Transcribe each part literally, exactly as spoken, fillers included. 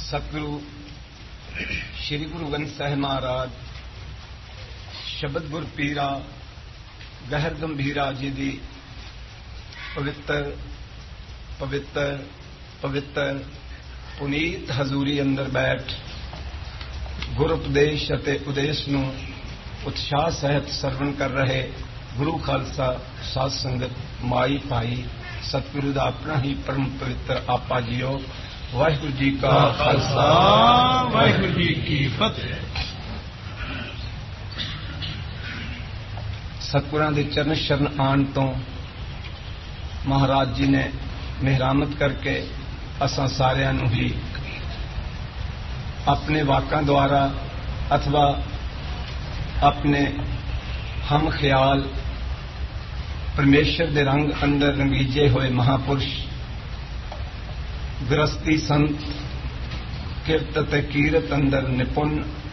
सतगुरु श्री गुरु ग्रंथ साहिब महाराज शब्द गुर पीरा गहर गंभीरा जी की पवित्र पवित्र पवित्र पुनीत हजूरी अंदर बैठ गुर उपदेश अते उदेश नूं उत्साह सहित सरवण कर रहे गुरु खालसा साध संगत माई भाई सतगुरु का अपना ही परम पवित्र आपा जियो। वाहिगुरु जी का खालसा वाहिगुरु जी की फतेह। सतगुरां दे चरण शरण आण तो महाराज जी ने मेहरामत करके असां सारियां नूं ही अपने वाकां द्वारा अथवा अपने हम ख्याल परमेश्वर दे रंग अंदर रंगीजे हुए महापुरुष गृहस्थी संत किरत ते कीरत अंदर निपुण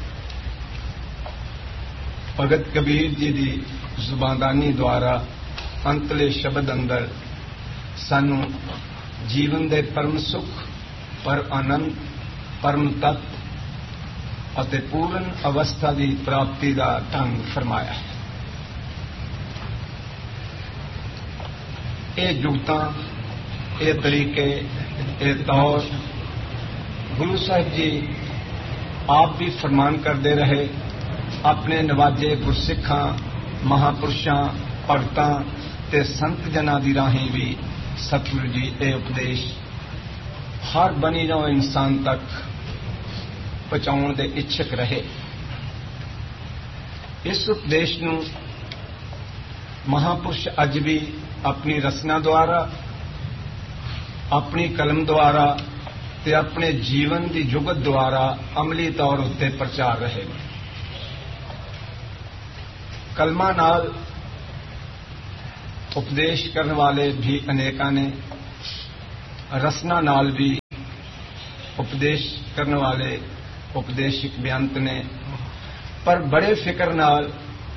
भगत कबीर जी की जुबानदानी द्वारा अंतले शब्द अंदर सानू जीवन दे परम सुख पर आनंद परम तत्व अते पूर्ण अवस्था की प्राप्ति का ढंग फरमाया है। ये जुगतां ये तरीके ये तौर गुरु साहिब जी आप भी फरमान करते रहे अपने नवाजे गुरसिखां महापुरुषां भगतां ते संत जना दी राहीं भी सतगुरु जी ये उपदेश हर बनी नौ इंसान तक पहुंचाउण दे इच्छुक रहे। इस उपदेश नूं महापुरुष अज भी अपनी रचना द्वारा अपनी कलम द्वारा ते अपने जीवन की जुगत द्वारा अमली तौर उत्ते प्रचार रहे। कलमा नाल उपदेश करने वाले भी अनेका ने, रचना नाल भी उपदेश करने वाले उपदेशक बेअंत ने, पर बड़े फिक्र नाल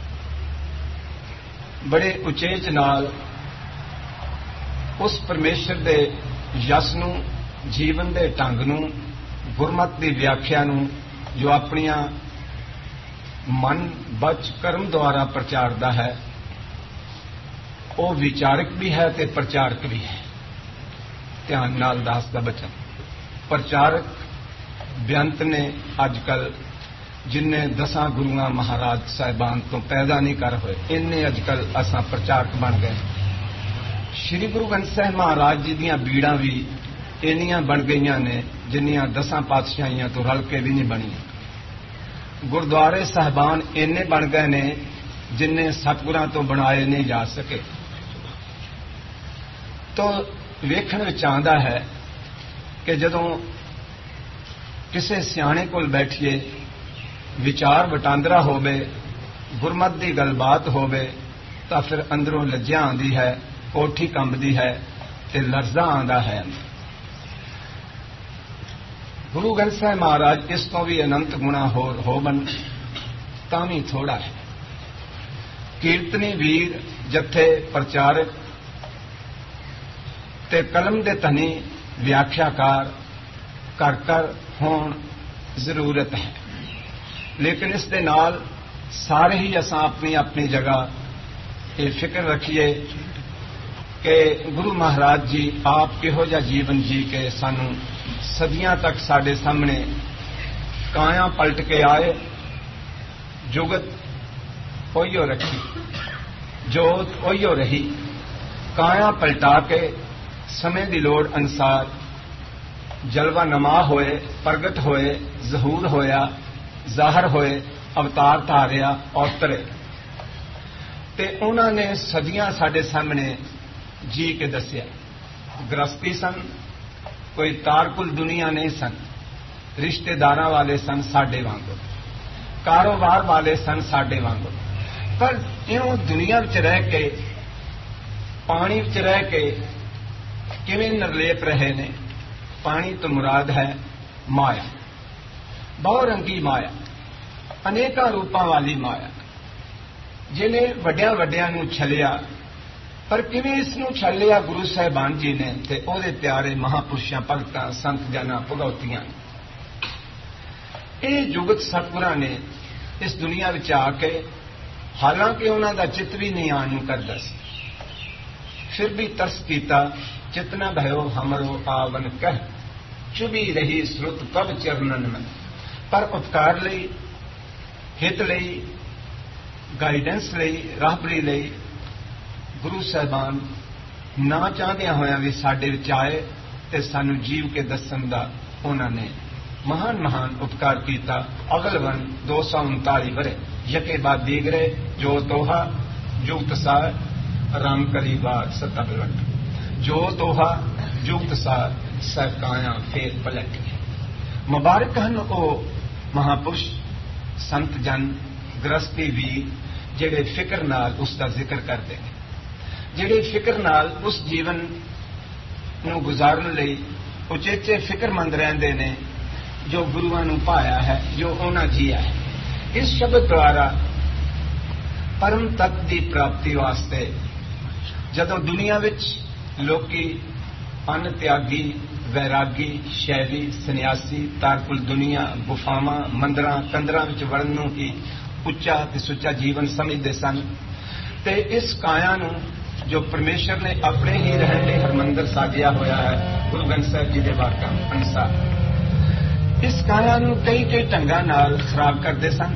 बड़े उचेच नाल उस परमेश्वर दे यस नूं जीवन दे ढंग नूं गुरमत की व्याख्या नूं जो अपनियां मन बच कर्म द्वारा प्रचारदा है वो विचारक भी है ते प्रचारक भी है। ध्यान नाल दास दा बचन प्रचारक बेअंत ने अजकल जिन्ने दसां गुरुआं महाराज साहिबान तो पैदा नहीं कर होए इन्ने अजकल असां प्रचारक बन गए। श्री गुरु ग्रंथ साहिब महाराज जी दीयां बीड़ां भी इन्नियां बन गईयां ने जिन्नियां दसां पातशाहियां तो रल के भी नहीं बनियां। गुरुद्वारे साहिबान इन्ने बन गए ने जिन्ने सतगुरां तो बनाए नहीं जा सके। तो वेखण विच आंदा है कि जदों किसी सियाणे कोल बैठिए विचार वटांदरा होवे गुरमत की गलबात होवे तां फिर अंदरों लज्जा आंदी है कोठी कंबदी है ते लरजा आंदा है। गुरु ग्रंथ साहिब महाराज इस तो भी अनंत गुणा हो होवन तां भी थोड़ा है। कीर्तनी वीर जत्थे प्रचारक ते कलम दे धनी व्याख्याकार कर कर होण जरूरत है, लेकिन इस दे नाल सारे ही असां अपनी अपनी जगह ये फिक्र रखिए कि गुरु महाराज जी आप किहो जिहा जीवन जी के सानू सदियां तक साडे सामने काया पलट के आए। जुगत ओहियो रखी जोत ओहियो रही, काया पलटा के समय की लोड़ अनुसार जलवा नमा होए प्रगट होए जहूर होया जाहर होए अवतार धारिया और तरे ते उन्होंने सदियां साडे सामने जी के दसिया। गृहस्थी सन, कोई तारकुल दुनिया नहीं सन, रिश्तेदार वाले सन साडे वांगो, कारोबार वाले सन साडे वांगो, पर इउं दुनिया विच रह के पानी विच रह के किवें निर्लेप रहे ने। पानी तो मुराद है माया, बहुरंगी माया, अनेका रूपां वाली माया जिन्हें वड्डियां वड्डियां नूं छलिया, पर किवें इस नूं छलिया गुरु साहिबान जी ने ते ओहदे प्यारे महापुरुषां भगतां संत जना भगवतियां ये जुगत सतगुरां ने इस दुनिया विच आके, हालांकि उन्हां दा चित भी नहीं आण नूं करदा सी, फिर भी तरस कीता। चितना भयो हमरो आवन कह, चुभी रही श्रुत तब चरणन में। पर उपकार लई, हित लई, गाइडेंस लई, राहबरी लई गुरु साहिबान ना चाहदियां होयां भी साडे विच आए ते सानू जीव के दसन दा उन्हां ने महान महान उपकार किया। अगलवन दो सौ उनताली वरे यके बाद दीगरे जो तोहा जुगत सार राम करी बात सतबलट, जो तोहा जुगत सार सरकाया फेर पलट। मुबारक हन ओ महापुरुष संत जन गृहस्थी भी जेड़े फिक्र नाल उसका जिक्र करते हैं, जेड़े फिक्र नाल उस जीवन नूं गुजारन लई उचेचे फिक्रमंद रहंदे ने, जो गुरुआं नूं पाया है, जो उन्हां जिया है। इस शब्द द्वारा परम तत्व की प्राप्ति वास्ते जदों दुनिया विच लोकी अन त्यागी, वैरागी, शैली, सन्यासी, तारकुल दुनिया, गुफावां, मंदिरां, कंदरां विच वड़न नूं ही उच्चा ते सुच्चा जीवन समझदे सन, ते इस काया नूं जो परमेश्वर ने अपने ही रहने लिए हरमंदिर साजिया होया है, गुरु ग्रंथ साहिब जी के वाकां अनुसार इस काया नूं कई कई ढंगां नाल खराब करते सन,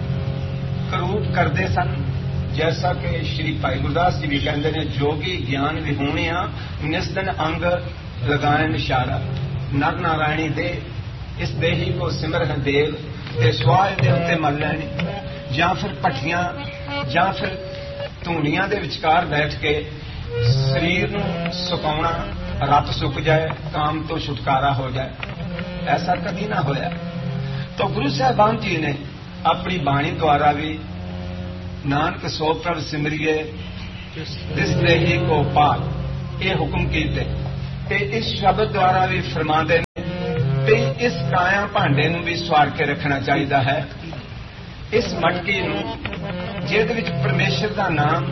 करूप करते सन। जैसा कि श्री भाई गुरदास जी भी कहते हैं, जोगी ज्ञान विहूणिया निस्दन अंग लगाए इशारा, नर नारायणी दे इस देही को सिमरन देव ते स्वाह दे उत्ते मल लैनी, जां फिर भट्ठियां जां फिर धूनियां दे विचकार बैठ के शरीर नूं सुकाउणा, रत सुक जाए, काम तो छुटकारा हो जाए। ऐसा कभी ना होया। तो गुरु साहिबान जी ने अपनी बाणी द्वारा भी नानक सो प्रभ सिमरिए जिस देही को पाल ये हुक्म कीते, ते इस शब्द द्वारा भी फरमाते ने ते इस काया भांडे नूं भी स्वार के रखना चाहिए है। इस मटकी नूं जिहदे विच परमेश्वर दा नाम,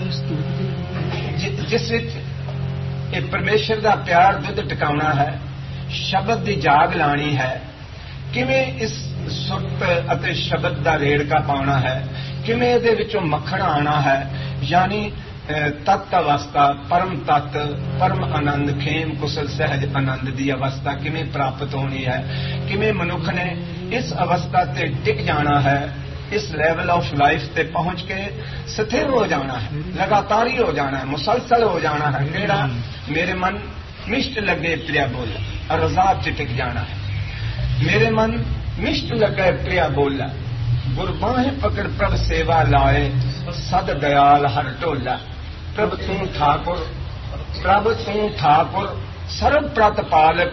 जिस विच ये परमेश्वर दा प्यार दुध टकाउणा है, शब्द दी जाग लानी है, किवें इस सुरत अते शब्द दा रेड़का पाउणा है, किवें इहदे विचों मक्खण आना है, यानी तत्त अवस्था, परम तत्त, परम आनंद, खेम कुशल सहज आनंद की अवस्था किवें प्राप्त होनी है, किवें मनुख ने इस अवस्था ते टिक जाना है, इस लेवल ऑफ लाइफ ते पहुंच के स्थिर हो जाना है, लगातारी हो जाना है, मुसलसल हो जाना है। केड़ा मेरे मन मिष्ट लगे प्रिया बोला, रजा च टिक जाना है। मेरे मन मिष्ट लगे प्रिया बोला, गुरबाहें पकड़ प्रभ सेवा लाए, सद दयाल हर ढोला। प्रभ तू ठाकुर, प्रभ तू ठाकुर, सर्व प्रतिपालक।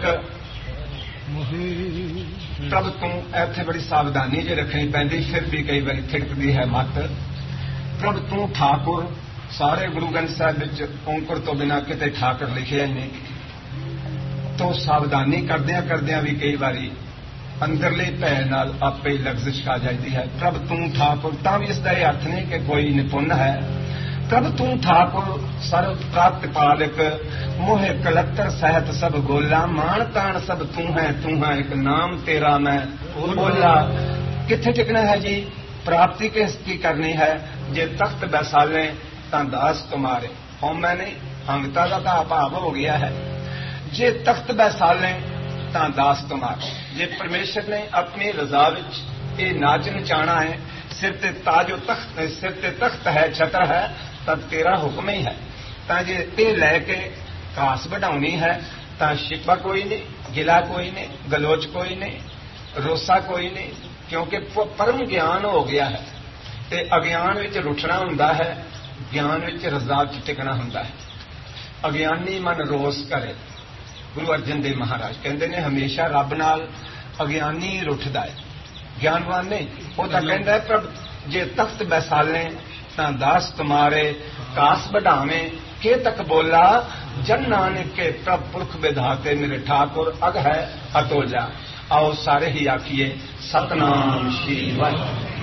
प्रभ तू इत्थे बड़ी सावधानी जे रखनी पैंदी, फिर भी कई बार थिड़कदी है मत। प्रभ तू ठाकुर, सारे गुरु ग्रंथ साहिब विच औंकर तो बिना किते ठाकुर लिखिया ही नहीं, तो सावधानी करदियां करदियां भी कई बारी अंदरले भै नाल आपे लफ्ज़ आ जाती है। प्रभ तू ठाकुर, तां भी इसका यह अर्थ नहीं कि कोई निपुण है। प्रभ तू ठाकुर, सर्व प्रतिपालक, मोहे कलत्तर सहत सब गोला। मान तान सब तू है, तू है एक नाम तेरा मैं बोला। किथे टिकना है जी? प्राप्ति किसकी करनी है? जे तख्त बैसाले तां दास तुम्हारे। हौमै नहीं, अंगता का तो भाव हो गया है। जे तख्त बैसाले तां दास तुम्हारे। जे परमेश्वर ने अपनी रजा विच ये नाच नचाना है, सिर ते ताजो तख्त, सिर ते तख्त है, छत्र है, तब तेरा हुक्म ही है। तां जे ते लैके घास बढ़ाउणी है तां शिकवा कोई नहीं, गिला कोई नहीं, गलोच कोई नहीं, रोसा कोई नहीं, क्योंकि परम ज्ञान हो गया है। ते अज्ञान विच रुठना हुंदा है, ज्ञान विच रजा च टिकना हुंदा है। अज्ञानी मन रोस करे। गुरु अर्जन देव महाराज कहते ने हमेशा रब नाल अज्ञानी रुठदा है, ज्ञानवान नहीं। वो तां कहंदा है प्रभ जे तख्त बैसाले तां दास तुम्हारे, कास बढ़ावे के तक बोला। जन नानक के प्रभ पुरख विधाते, मेरे ठाकुर अग है अतोला। आओ सारे ही आखिए सतनाम श्री वाहिगुरू।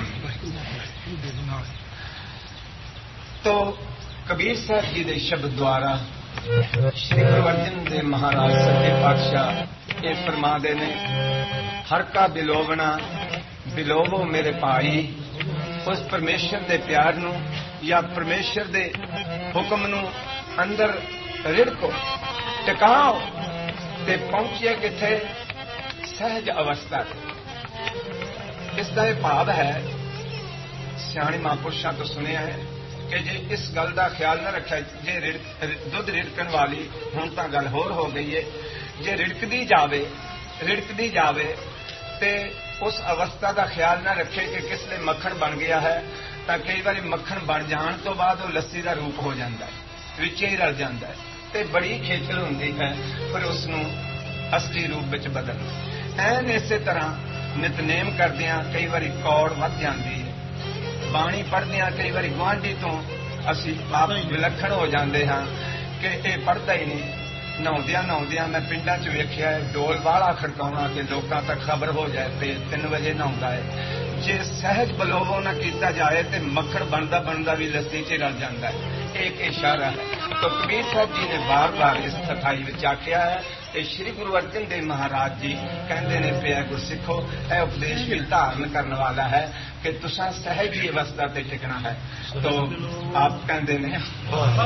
तो कबीर साहब जी के शब्द द्वारा श्री गुरु अर्जन देव महाराज सच्चे पातशाह ये फरमाते ने हर का बिलोवना बिलोवो मेरे भाई। उस परमेश्वर दे प्यार नू या परमेश्वर दे हुक्म नू अंदर रिड़को टिकाओ ते पहुंचिए किथे सहज अवस्था। इसका यह भाव है सियाणे महापुरुषों तो सुनिया है कि जे इस गल का ख्याल न रखा जे दुध रिड़कन वाली हुण तां गल होर हो गई है। जे रिड़कदी जावे रिड़कदी जावे ते उस अवस्था का ख्याल न रखे कि किसले मक्खन बन गया है तो कई बार मक्खन बन जाने तो बाद वो लस्सी का रूप हो जाता है, विच ही रल जाता है ते बड़ी खेचल होती है पर उसनू असली रूप में बदलना। ऐन इसे तरह नितनेम करदियां कई बार कौड़ वध जाती है, बाणी पढ़दियां कई बार गुआढ़ी तो असी आप विलखण हो जाते हाँ कि यह पढ़ता ही नहीं। नहाउंदियां नहाउंदियां मैं पिंडां च वेखिया डोल वाला खड़काउणा कि लोकां तक खबर हो जाए ते तीन बजे नहाउंदा है। जे सहज बलोवो न कीता जाए तो मक्खन बनता बनता भी लस्सी च रल जाता है। एक इशारा है। तो कबीर साहब जी ने बार बार इस कथाई में आख्या है कि श्री गुरु अर्जन देव महाराज जी कहते ने पे गुरसिखो यह उपदेश भी धारण करने वाला है कि तुसां सहज ही अवस्था ते टिकना है। तो आप कहते ने